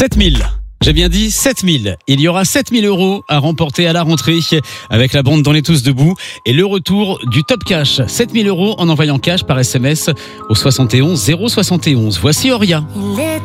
7000. J'ai bien dit 7000. Il y aura 7000 € à remporter à la rentrée avec la bande dans les tous debout et le retour du Top Cash. 7000 € en envoyant cash par SMS au 71 071. Voici Oria.